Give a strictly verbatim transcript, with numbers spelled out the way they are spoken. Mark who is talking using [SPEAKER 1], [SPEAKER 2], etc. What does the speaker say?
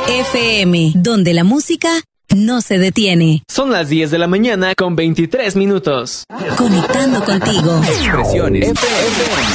[SPEAKER 1] F M, donde la música no se detiene.
[SPEAKER 2] Son las diez de la mañana con veintitrés minutos.
[SPEAKER 1] Conectando contigo.
[SPEAKER 3] Expresiones F M.